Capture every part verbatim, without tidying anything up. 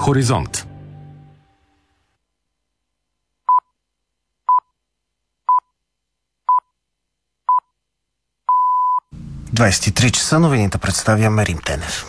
Хоризонт. двадесет и три часа, новините представя Мерим Тенев.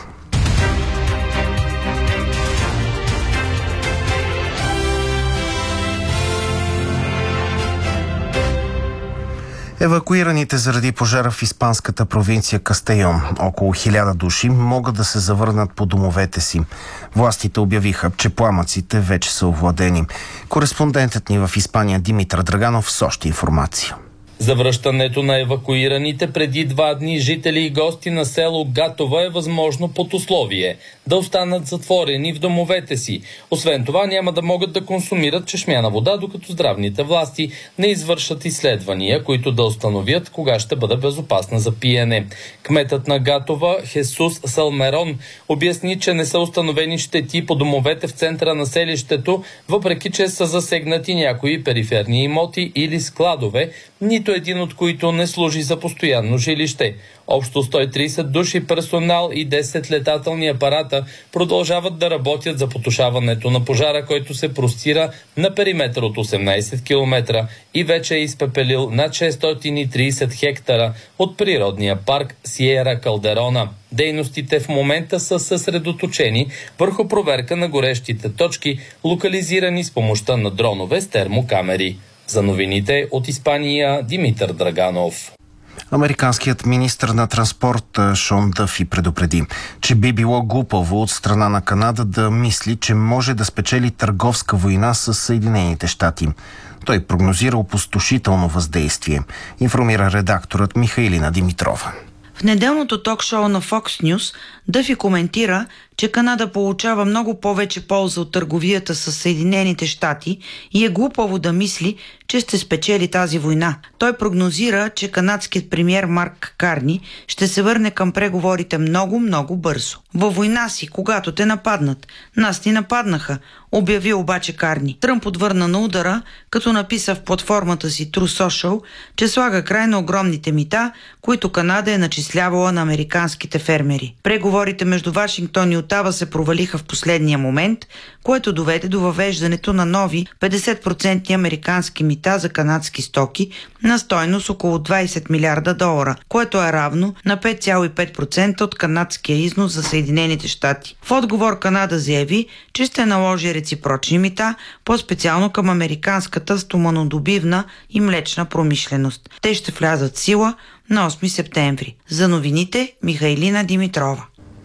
Евакуираните заради пожара в испанската провинция Кастейон, около хиляда души, могат да се завърнат по домовете си. Властите обявиха, че пламъците вече са овладени. Кореспондентът ни в Испания Димитър Драганов с още информация. Завръщането на евакуираните преди два дни жители и гости на село Гатова е възможно под условие да останат затворени в домовете си. Освен това няма да могат да консумират чешмяна вода, докато здравните власти не извършат изследвания, които да установят кога ще бъде безопасна за пиене. Кметът на Гатова Хесус Салмерон обясни, че не са установени щети по домовете в центъра на селището, въпреки че са засегнати някои периферни имоти или складове, нито един от които не служи за постоянно жилище. Общо сто и тридесет души персонал и десет летателни апарата продължават да работят за потушаването на пожара, който се простира на периметър от осемнадесет километра и вече е изпепелил над шестстотин и тридесет хектара от природния парк Сиера Калдерона. Дейностите в момента са съсредоточени върху проверка на горещите точки, локализирани с помощта на дронове с термокамери. За новините от Испания Димитър Драганов. Американският министър на транспорта Шон Дъфи предупреди, че би било глупаво от страна на Канада да мисли, че може да спечели търговска война с Съединените щати. Той прогнозира опустошително въздействие, информира редакторът Михаилина Димитрова. В неделното ток-шоу на Fox News Дъфи коментира, че Канада получава много повече полза от търговията с Съединените щати и е глупаво да мисли, че ще спечели тази война. Той прогнозира, че канадският премиер Марк Карни ще се върне към преговорите много-много бързо. Във война си, когато те нападнат. Нас ни нападнаха, обяви обаче Карни. Тръмп отвърна на удара, като написа в платформата си True Social, че слага край на огромните мита, които Канада е начислявала на американските фермери. Преговорите между Вашингтон и Отава се провалиха в последния момент, което доведе до въвеждането на нови петдесет процента американски мита за канадски стоки на стойност около двадесет милиарда долара, което е равно на пет цяло и пет процента от канадския износ за Съединените щати. В отговор Канада заяви, че ще наложи реципрочни мита, по-специално към американската стоманодобивна и млечна промишленост. Те ще влязат в сила на осми септември. За новините Михаилина Димитрова.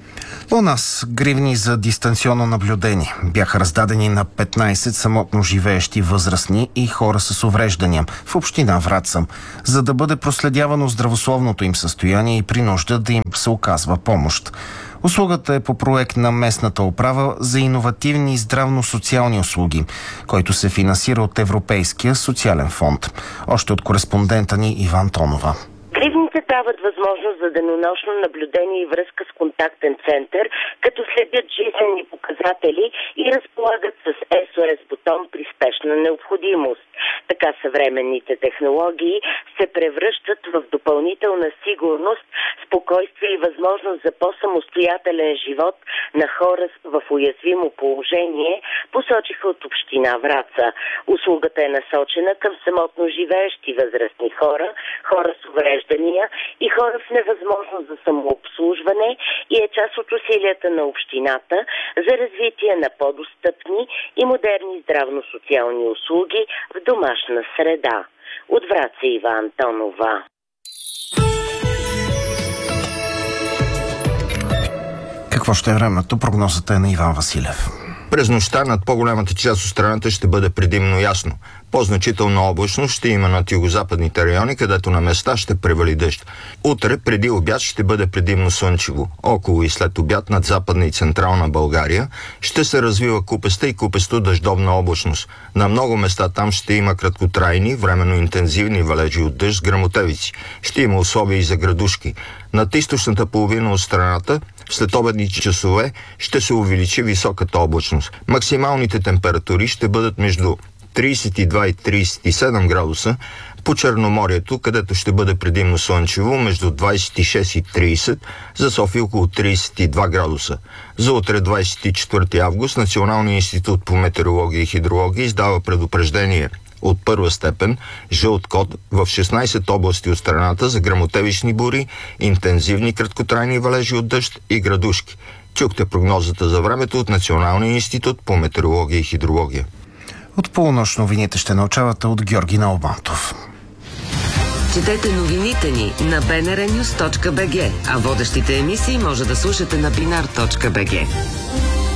У нас гривни за дистанционно наблюдение бяха раздадени на петнадесет самотно живеещи възрастни и хора с увреждания в община Враца, за да бъде проследявано здравословното им състояние и при нужда да им се оказва помощ. Услугата е по проект на местната управа за иновативни здравно-социални услуги, който се финансира от Европейския социален фонд. Още от кореспондента ни Иван Тонова. Гривните дават възможност за денонощно наблюдение и връзка с контактен център, като следят жизнени показатели и разполагат с ес о ес бутон при спешна необходимост. Така съвременните технологии се превръщат в допълнителна сигурност, спокойствие и възможност за по-самостоятелен живот на хора в уязвимо положение, посочиха от община Враца. Услугата е насочена към самотно живеещи възрастни хора, хора с увреждания и хора в невъзможност за самообслужване и е част от усилията на общината за развитие на по-достъпни и модерни здравно-социални услуги в домашна среда. От Враца Ива Антонова. Какво ще е времето? Прогнозата е на Иван Василев. През нощта над по-голямата част от страната ще бъде предимно ясно. По-значителна облачност ще има над югозападните райони, където на места ще превали дъжд. Утре преди обяд ще бъде предимно слънчево. Около и след обяд над западна и централна България ще се развива купеста и купесто дъждовна облачност. На много места там ще има краткотрайни, временно интензивни валежи от дъжд с гръмотевици. Ще има условия и за градушки. Над източната половина от страната след обедни часове ще се увеличи високата облачност. Максималните температури ще бъдат между тридесет и два и тридесет и седем градуса, По Черноморието, където ще бъде предимно слънчево, между двадесет и шест и тридесет, за София около тридесет и два градуса. За утре, двадесет и четвърти август, Националният институт по метеорология и хидрология издава предупреждение от първа степен, жълт код, в шестнадесет области от страната за гръмотевични бури, интензивни краткотрайни валежи от дъжд и градушки. Чухте прогнозата за времето от Националния институт по метеорология и хидрология. От полунощ новините ще научавате от Георги Налбантов. Четете новините ни на би ен ар нюс точка би джи, а водещите емисии може да слушате на бинар точка би джи.